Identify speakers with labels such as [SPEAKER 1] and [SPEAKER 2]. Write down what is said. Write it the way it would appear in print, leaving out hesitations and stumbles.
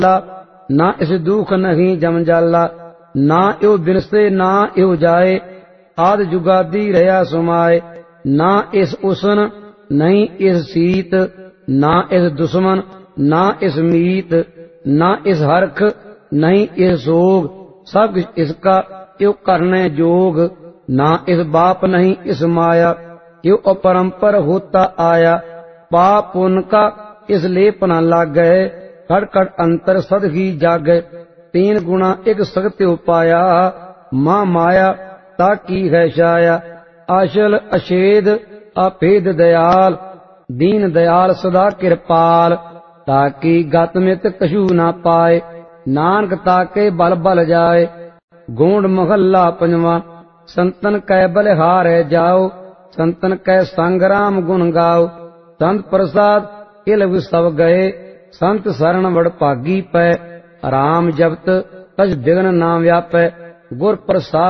[SPEAKER 1] ना इस दुख नहीं जम जाला। ना यो बिनसे ना यो जाए, आद जुगादी रहा सुमाए। ना इस उसन नहीं इस सीत, ना इस दुश्मन ना इस मीत। ना इस हरख नहीं इस सोग, सब कुछ इसका यो करने जोग। ना इस बाप नहीं इस माया, यो अपरंपर होता आया। पाप पुण्य का इस लेप न लाग गए, कड़ कड़ अंतर सद ही जाग। तीन गुणा एक सत्य उपाया, माँ माया ताकी है छाया। अचल अछेद अभेद दयाल, दीन दयाल सदा कृपाल। ताकि गत मित कछू न पाए, नानक ताके बल बल जाए। गोंड महला पंजवा। संतन कै बलिहारे जाओ, संतन कै संग्राम गुण गाओ। संत प्रसाद इलव सब गए, संत शरण वड़ भागी पै। राम जपत कछ बिघ्न ना व्यापै, गुर प्रसाद